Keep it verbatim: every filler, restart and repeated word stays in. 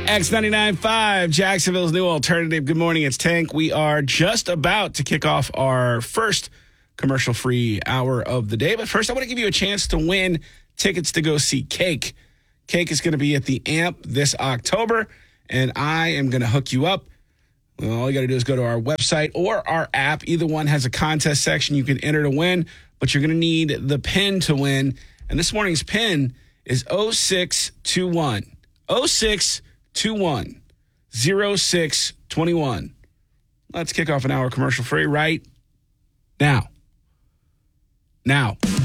X ninety-nine point five, Jacksonville's new alternative. Good morning, it's Tank. We are just about to kick off our first commercial-free hour of the day. But first, I want to give you a chance to win tickets to go see Cake. Cake is going to be at the A M P this October, and I am going to hook you up. Well, all you got to do is go to our website or our app. Either one has a contest section you can enter to win, but you're going to need the pin to win. And this morning's pin is oh six two one. oh six two one. oh six two one. Let's kick off an hour commercial free right now. Now.